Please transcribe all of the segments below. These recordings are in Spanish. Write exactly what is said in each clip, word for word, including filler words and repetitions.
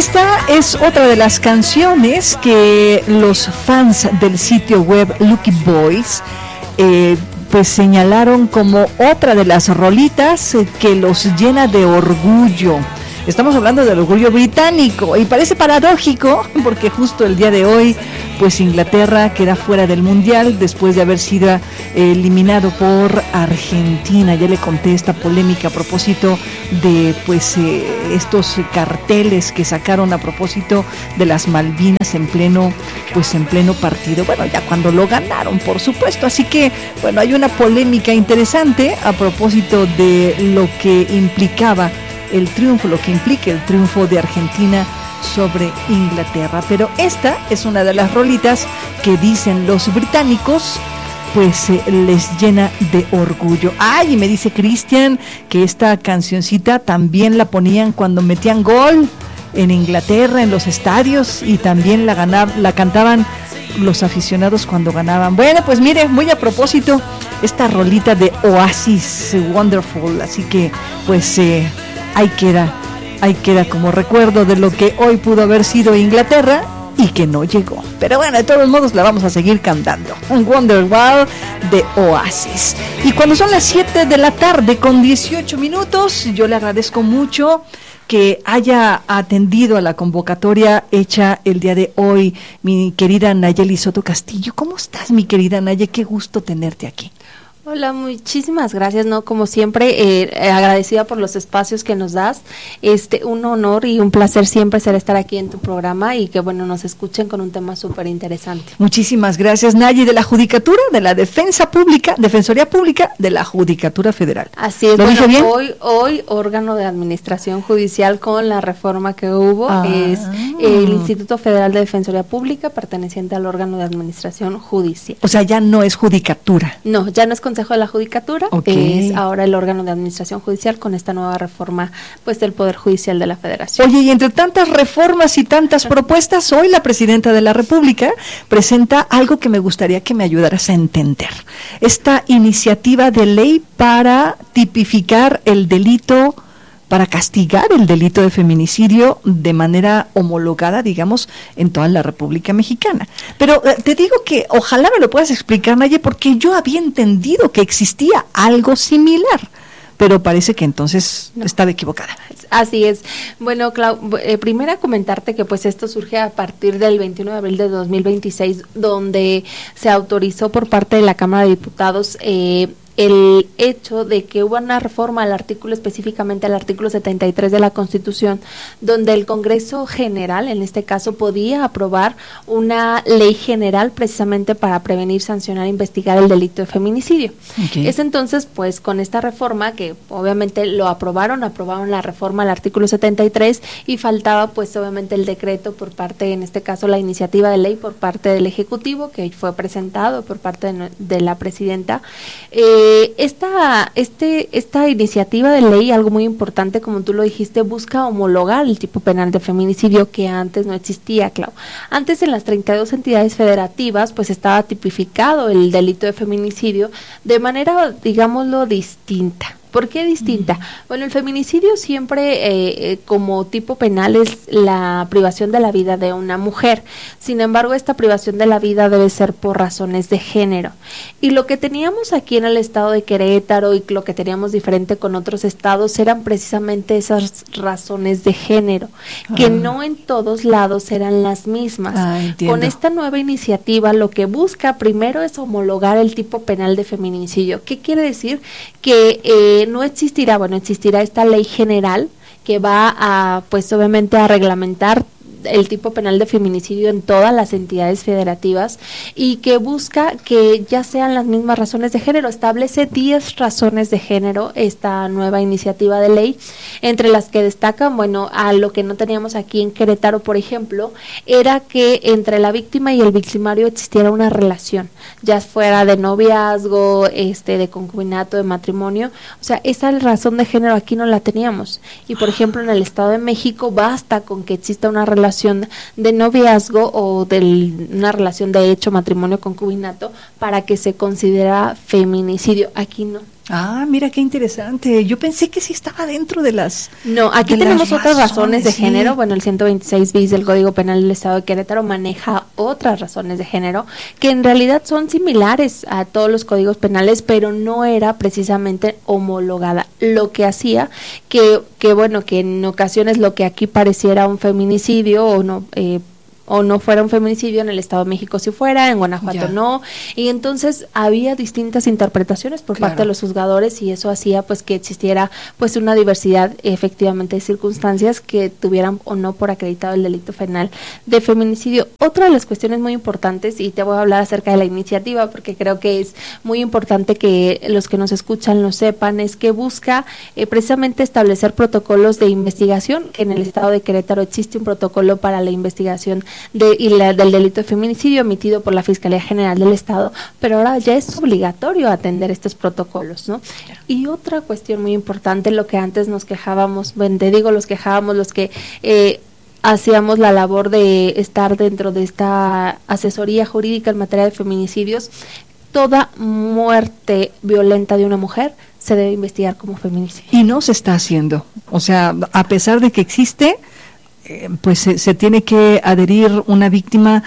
esta es otra de las canciones que los fans del sitio web Lucky Boys eh, pues señalaron como otra de las rolitas que los llena de orgullo. Estamos hablando del orgullo británico y parece paradójico porque justo el día de hoy pues Inglaterra queda fuera del mundial después de haber sido eh, eliminado por Argentina. Ya le conté esta polémica a propósito de pues eh, estos carteles que sacaron a propósito de las Malvinas en pleno pues en pleno partido. Bueno, ya cuando lo ganaron, por supuesto. Así que bueno, hay una polémica interesante a propósito de lo que implicaba el triunfo, lo que implica el triunfo de Argentina sobre Inglaterra. Pero esta es una de las rolitas que dicen los británicos pues eh, les llena de orgullo. Ay, y me dice Cristian que esta cancioncita también la ponían cuando metían gol en Inglaterra, en los estadios, y también la ganar, la cantaban los aficionados cuando ganaban. Bueno, pues mire, muy a propósito, esta rolita de Oasis, Wonderful, así que pues eh, ahí queda, ahí queda como recuerdo de lo que hoy pudo haber sido Inglaterra y que no llegó. Pero bueno, de todos modos la vamos a seguir cantando. Un Wonderwall de Oasis. Y cuando son las siete de la tarde con dieciocho minutos, yo le agradezco mucho que haya atendido a la convocatoria hecha el día de hoy mi querida Nayeli Soto Castillo. ¿Cómo estás, mi querida Naye? Qué gusto tenerte aquí. Hola, muchísimas gracias, ¿no? Como siempre, eh, agradecida por los espacios que nos das. Este, un honor y un placer siempre ser estar aquí en tu programa y que, bueno, nos escuchen con un tema súper interesante. Muchísimas gracias, Nayi, de la Judicatura, de la Defensa Pública, Defensoría Pública de la Judicatura Federal. Así es, bueno, hoy, hoy órgano de administración judicial con la reforma que hubo, ah. es el Instituto Federal de Defensoría Pública, perteneciente al órgano de administración judicial. O sea, ya no es Judicatura. No, ya no es Consejo de la Judicatura, okay. Es ahora el órgano de administración judicial con esta nueva reforma pues del Poder Judicial de la Federación. Oye, y entre tantas reformas y tantas propuestas, hoy la Presidenta de la República presenta algo que me gustaría que me ayudaras a entender. Esta iniciativa de ley para tipificar el delito, para castigar el delito de feminicidio de manera homologada, digamos, en toda la República Mexicana. Pero eh, te digo que ojalá me lo puedas explicar, Naye, porque yo había entendido que existía algo similar, pero parece que entonces no. Estaba equivocada. Así es. Bueno, Clau, eh, primero comentarte que pues esto surge a partir del veintiuno de abril de dos mil veintiséis, donde se autorizó por parte de la Cámara de Diputados eh, el hecho de que hubo una reforma al artículo, específicamente al artículo setenta y tres de la Constitución, donde el Congreso General, en este caso, podía aprobar una ley general precisamente para prevenir, sancionar e investigar el delito de feminicidio. Okay. Es entonces, pues, con esta reforma, que obviamente lo aprobaron, aprobaron la reforma al artículo setenta y tres y faltaba, pues, obviamente el decreto por parte, en este caso, la iniciativa de ley por parte del Ejecutivo, que fue presentado por parte de, de la Presidenta. Eh, Esta, este, esta iniciativa de ley, algo muy importante, como tú lo dijiste, busca homologar el tipo penal de feminicidio que antes no existía, Clau. Antes en las treinta y dos entidades federativas, pues estaba tipificado el delito de feminicidio de manera, digámoslo, distinta. ¿Por qué distinta? Bueno, el feminicidio siempre eh, eh, como tipo penal es la privación de la vida de una mujer. Sin embargo, esta privación de la vida debe ser por razones de género. Y lo que teníamos aquí en el estado de Querétaro y lo que teníamos diferente con otros estados eran precisamente esas razones de género, ah. que no en todos lados eran las mismas. Ah, con esta nueva iniciativa lo que busca primero es homologar el tipo penal de feminicidio. ¿Qué quiere decir? Que eh, no existirá, bueno, existirá esta ley general que va a, pues obviamente a reglamentar el tipo penal de feminicidio en todas las entidades federativas y que busca que ya sean las mismas razones de género. Establece diez razones de género esta nueva iniciativa de ley, entre las que destacan, bueno, a lo que no teníamos aquí en Querétaro, por ejemplo, era que entre la víctima y el victimario existiera una relación, ya fuera de noviazgo, este, de concubinato, de matrimonio. O sea, esa razón de género aquí no la teníamos. Y por ejemplo, en el Estado de México basta con que exista una relación de noviazgo o de una relación de hecho, matrimonio, concubinato, para que se considera feminicidio. Aquí no. Ah, mira qué interesante. Yo pensé que sí estaba dentro de las... No, aquí de tenemos las otras razones, razones, de sí. género. Bueno, el ciento veintiséis bis del Código Penal del Estado de Querétaro maneja otras razones de género que en realidad son similares a todos los códigos penales, pero no era precisamente homologada. Lo que hacía que, que bueno, que en ocasiones lo que aquí pareciera un feminicidio o no... Eh, o no fuera un feminicidio, en el Estado de México si fuera, en Guanajuato Ya. no, y entonces había distintas interpretaciones por Claro. parte de los juzgadores y eso hacía pues que existiera pues una diversidad efectivamente de circunstancias que tuvieran o no por acreditado el delito penal de feminicidio. Otra de las cuestiones muy importantes, y te voy a hablar acerca de la iniciativa porque creo que es muy importante que los que nos escuchan lo sepan, es que busca eh, precisamente establecer protocolos de investigación, que en el Estado de Querétaro existe un protocolo para la investigación de, y la, del delito de feminicidio emitido por la Fiscalía General del Estado, pero ahora ya es obligatorio atender estos protocolos, ¿no? Y otra cuestión muy importante, lo que antes nos quejábamos, bueno, te digo los quejábamos, los que eh, hacíamos la labor de estar dentro de esta asesoría jurídica en materia de feminicidios, toda muerte violenta de una mujer se debe investigar como feminicidio. Y no se está haciendo. O sea, a pesar de que existe... Eh, pues se, se tiene que adherir una víctima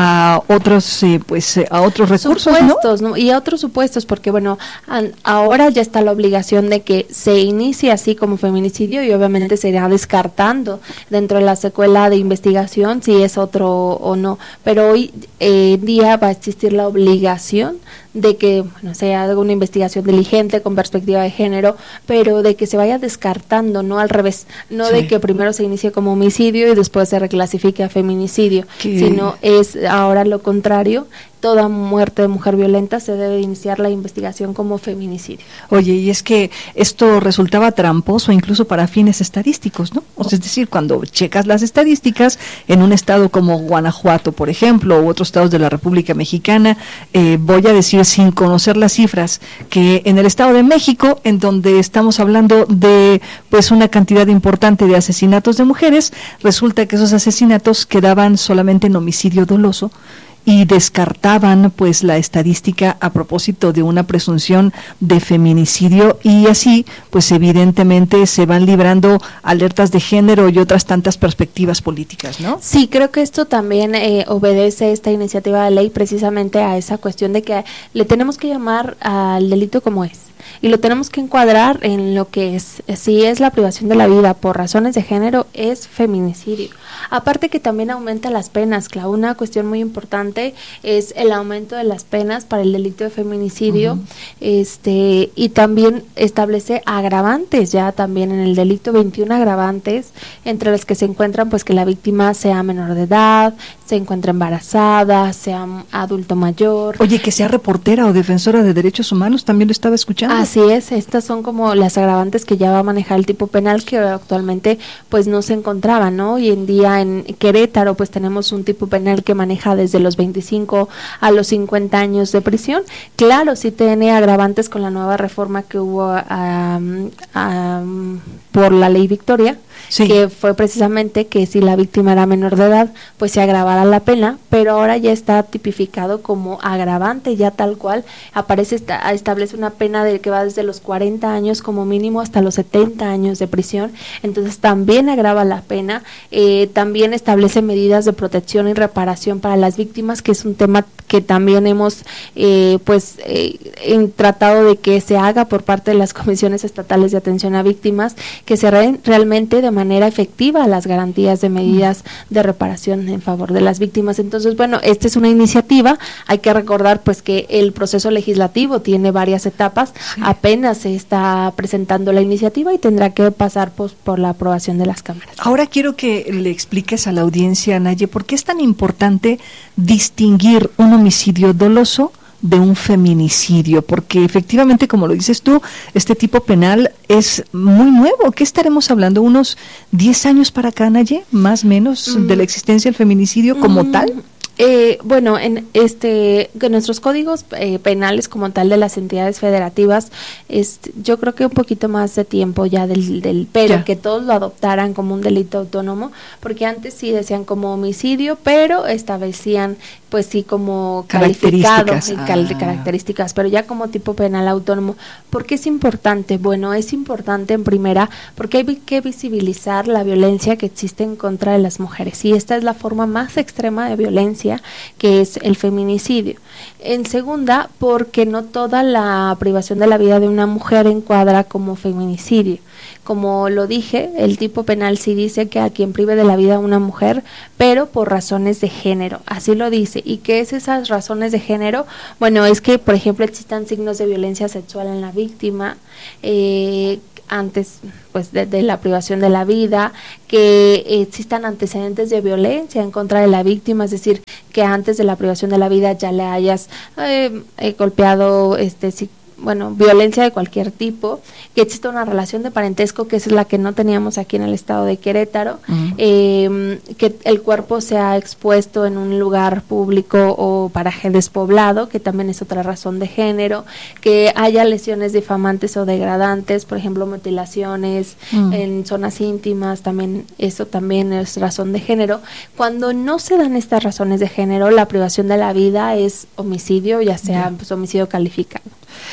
a otros eh, pues eh, a otros recursos, supuestos, ¿no? ¿no? Y a otros supuestos, porque bueno, an, ahora ya está la obligación de que se inicie así como feminicidio y obviamente se irá descartando dentro de la secuela de investigación si es otro o no, pero hoy eh, día va a existir la obligación de que bueno, se haga una investigación diligente con perspectiva de género, pero de que se vaya descartando, no al revés, no sí. de que primero se inicie como homicidio y después se reclasifique a feminicidio, ¿Qué? Sino es ahora lo contrario. Toda muerte de mujer violenta se debe iniciar la investigación como feminicidio. Oye, y es que esto resultaba tramposo incluso para fines estadísticos, ¿no? O sea, es decir, cuando checas las estadísticas en un estado como Guanajuato, por ejemplo, u otros estados de la República Mexicana, eh, voy a decir sin conocer las cifras, que en el Estado de México, en donde estamos hablando de pues una cantidad importante de asesinatos de mujeres, resulta que esos asesinatos quedaban solamente en homicidio doloso, y descartaban pues la estadística a propósito de una presunción de feminicidio, y así pues evidentemente se van librando alertas de género y otras tantas perspectivas políticas, ¿no? Sí, creo que esto también eh, obedece esta iniciativa de ley precisamente a esa cuestión de que le tenemos que llamar al delito como es. Y lo tenemos que encuadrar en lo que es, si es la privación de la vida por razones de género, es feminicidio. Aparte que también aumenta las penas, Clau, una cuestión muy importante es el aumento de las penas para el delito de feminicidio, uh-huh. este y también establece agravantes ya también en el delito, veintiún agravantes, entre las que se encuentran pues que la víctima sea menor de edad, se encuentra embarazada, sea adulto mayor. Oye, que sea reportera o defensora de derechos humanos, también lo estaba escuchando. Así es, estas son como las agravantes que ya va a manejar el tipo penal que actualmente pues no se encontraba, ¿no? Hoy en día en Querétaro pues tenemos un tipo penal que maneja desde los veinticinco a los cincuenta años de prisión. Claro, sí tiene agravantes con la nueva reforma que hubo um, um, por la ley Victoria, sí. que fue precisamente que si la víctima era menor de edad pues se agravara la pena, pero ahora ya está tipificado como agravante, ya tal cual aparece, esta, establece una pena de que va desde los cuarenta años como mínimo hasta los setenta años de prisión, entonces también agrava la pena, eh, también establece medidas de protección y reparación para las víctimas, que es un tema que también hemos eh, pues eh, en tratado de que se haga por parte de las comisiones estatales de atención a víctimas, que se re realmente de manera efectiva las garantías de medidas de reparación en favor de las víctimas. Entonces, bueno, esta es una iniciativa, hay que recordar pues que el proceso legislativo tiene varias etapas, sí. apenas se está presentando la iniciativa y tendrá que pasar pues, por la aprobación de las cámaras. Ahora quiero que le expliques a la audiencia, Naye, ¿por qué es tan importante distinguir un homicidio doloso de un feminicidio? Porque efectivamente, como lo dices tú, este tipo penal es muy nuevo. ¿Qué estaremos hablando? ¿Unos diez años para acá, Naye? ¿Más o menos mm. de la existencia del feminicidio como mm. tal? Eh, bueno, en este, en nuestros códigos eh, penales como tal de las entidades federativas, este, yo creo que un poquito más de tiempo ya del, del pero ya. Que todos lo adoptaran como un delito autónomo, porque antes sí decían como homicidio, pero establecían pues sí, como calificado, características, cal- ah. características, pero ya como tipo penal autónomo. ¿Por qué es importante? Bueno, es importante en primera porque hay que visibilizar la violencia que existe en contra de las mujeres, y esta es la forma más extrema de violencia, que es el feminicidio. En segunda, porque no toda la privación de la vida de una mujer encuadra como feminicidio. Como lo dije, el tipo penal sí dice que a quien prive de la vida a una mujer, pero por razones de género, así lo dice. ¿Y qué es esas razones de género? Bueno, es que, por ejemplo, existan signos de violencia sexual en la víctima, eh, antes pues de, de la privación de la vida, que existan antecedentes de violencia en contra de la víctima, es decir, que antes de la privación de la vida ya le hayas eh, eh, golpeado, este si, bueno, violencia de cualquier tipo, que exista una relación de parentesco, que es la que no teníamos aquí en el estado de Querétaro, uh-huh. eh, que el cuerpo sea expuesto en un lugar público o paraje despoblado, que también es otra razón de género, que haya lesiones difamantes o degradantes, por ejemplo, mutilaciones uh-huh. en zonas íntimas, también eso también es razón de género. Cuando no se dan estas razones de género, la privación de la vida es homicidio, ya sea yeah. pues, homicidio calificado.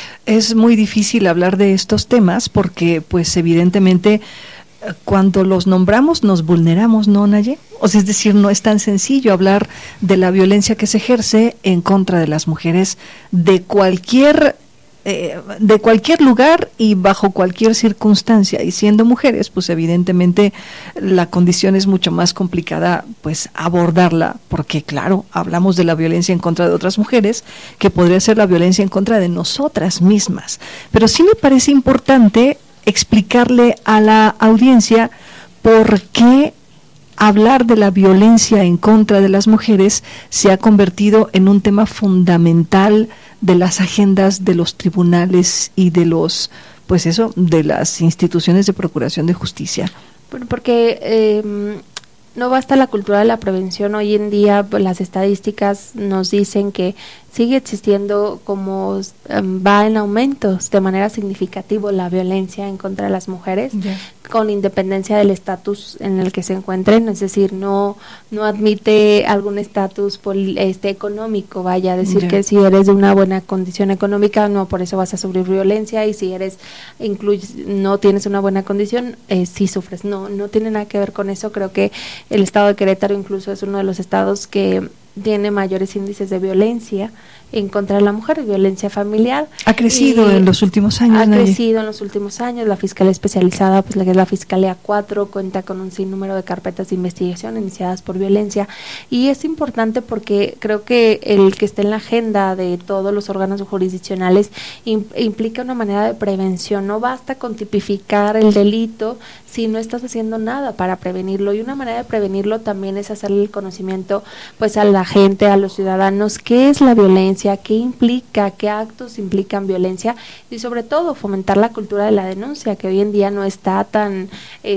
Es muy difícil hablar de estos temas porque, pues, evidentemente, cuando los nombramos nos vulneramos, ¿no, Naye? O sea, es decir, no es tan sencillo hablar de la violencia que se ejerce en contra de las mujeres de cualquier eh, de cualquier lugar y bajo cualquier circunstancia, y siendo mujeres, pues evidentemente la condición es mucho más complicada, pues abordarla, porque claro, hablamos de la violencia en contra de otras mujeres, que podría ser la violencia en contra de nosotras mismas, pero sí me parece importante explicarle a la audiencia por qué hablar de la violencia en contra de las mujeres se ha convertido en un tema fundamental de las agendas de los tribunales y de los, pues eso, de las instituciones de procuración de justicia. Bueno, porque eh, no basta la cultura de la prevención. Hoy en día, pues, las estadísticas nos dicen que sigue existiendo, como um, va en aumentos de manera significativa la violencia en contra de las mujeres, yeah. con independencia del estatus en el que se encuentren, es decir, no no admite algún estatus este económico, vaya a decir yeah. que si eres de una buena condición económica, no por eso vas a sufrir violencia, y si eres incluyes, no tienes una buena condición, eh, sí sufres. No, no tiene nada que ver con eso. Creo que el estado de Querétaro incluso es uno de los estados que tiene mayores índices de violencia en contra de la mujer, violencia familiar. Ha crecido en los últimos años. Ha Naye. crecido en los últimos años. La Fiscalía Especializada, pues la que es la Fiscalía cuatro, cuenta con un sinnúmero de carpetas de investigación iniciadas por violencia, y es importante porque creo que el que esté en la agenda de todos los órganos jurisdiccionales implica una manera de prevención. No basta con tipificar el delito si no estás haciendo nada para prevenirlo, y una manera de prevenirlo también es hacerle el conocimiento pues a la gente, a los ciudadanos, qué es la violencia, qué implica, qué actos implican violencia, y sobre todo fomentar la cultura de la denuncia, que hoy en día no está tan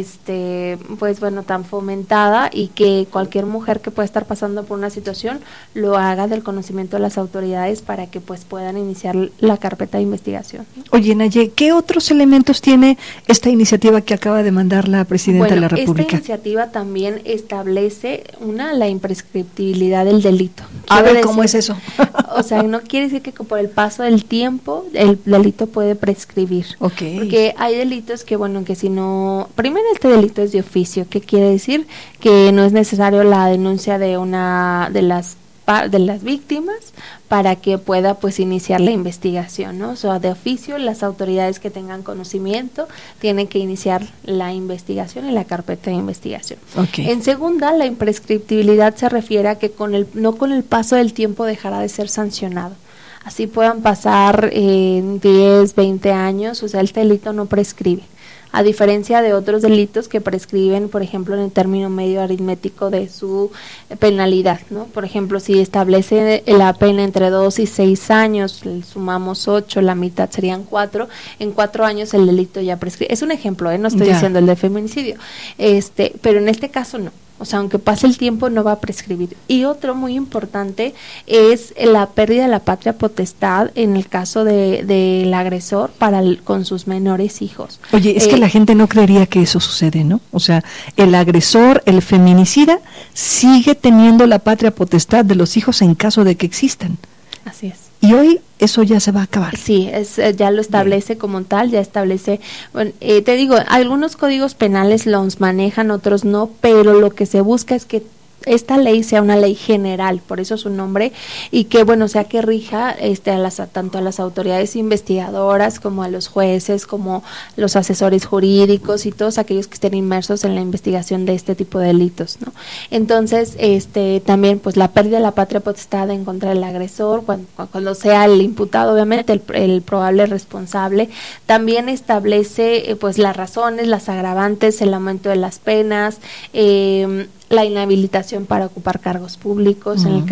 este pues bueno tan fomentada, y que cualquier mujer que pueda estar pasando por una situación lo haga del conocimiento de las autoridades para que pues puedan iniciar la carpeta de investigación. Oye, Naye, ¿qué otros elementos tiene esta iniciativa que acaba de mandar la Presidenta bueno, de la República? Esta iniciativa también establece una la imprescriptibilidad del delito. A ver, decir, ¿cómo es eso? O sea, no quiere decir que por el paso del tiempo el delito puede prescribir. Okay. Porque hay delitos que, bueno, que si no... Primero, este delito es de oficio. ¿Qué quiere decir? Que no es necesario la denuncia de una de las de las víctimas para que pueda pues iniciar la investigación, ¿no? O sea, de oficio las autoridades que tengan conocimiento tienen que iniciar la investigación y la carpeta de investigación. Okay. En segunda, la imprescriptibilidad se refiere a que con el no con el paso del tiempo dejará de ser sancionado. Así puedan pasar eh, diez, veinte años, o sea, el delito no prescribe. A diferencia de otros delitos que prescriben, por ejemplo, en el término medio aritmético de su penalidad, ¿no? Por ejemplo, si establece la pena entre dos y seis años, sumamos ocho, la mitad serían cuatro, en cuatro años el delito ya prescribe. Es un ejemplo, ¿eh? No estoy ya. diciendo el de feminicidio, este, pero en este caso no. O sea, aunque pase el tiempo, no va a prescribir. Y otro muy importante es la pérdida de la patria potestad en el caso de del agresor para el, con sus menores hijos. Oye, es eh, que la gente no creería que eso sucede, ¿no? O sea, el agresor, el feminicida, sigue teniendo la patria potestad de los hijos en caso de que existan. Así es. Y hoy eso ya se va a acabar. Sí, es, ya lo establece Bien. como tal, ya establece, bueno, eh, te digo, algunos códigos penales los manejan, otros no, pero lo que se busca es que esta ley sea una ley general, por eso su nombre, y que bueno, sea que rija este a las tanto a las autoridades investigadoras como a los jueces, como los asesores jurídicos y todos aquellos que estén inmersos en la investigación de este tipo de delitos, ¿no? Entonces, este también pues la pérdida de la patria potestad en contra del agresor, cuando, cuando sea el imputado, obviamente el, el probable responsable, también establece eh, pues las razones, las agravantes, el aumento de las penas, eh, la inhabilitación para ocupar cargos públicos, uh-huh. en el